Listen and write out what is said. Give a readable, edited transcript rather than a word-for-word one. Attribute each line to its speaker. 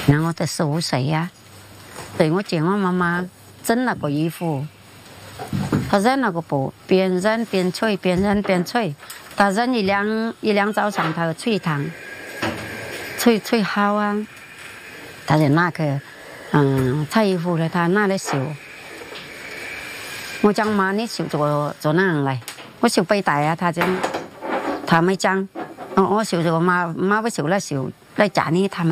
Speaker 1: 然后才15岁呀。对我见我妈妈整那个衣服，她染那个布，边染边吹，边染边吹。她染一两早上，她要吹一趟，吹好啊，她就拿去裁衣服了，她拿来绣。我讲妈，你绣做哪样来？我绣背带啊，她没讲。我绣这个妈，我绣来嫁你，他们。